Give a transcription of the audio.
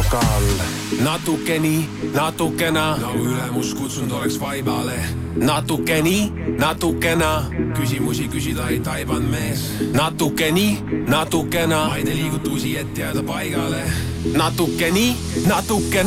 tasakaal. Natuke nii, natukena, nagu ülemus kutsunud oleks vaibale. natuke nii, natukena, Küsimusi küsida ei taibanud mees. natuke nii, natukena, Maide liigutusi, et jääda paigale. natuke nii, natukena.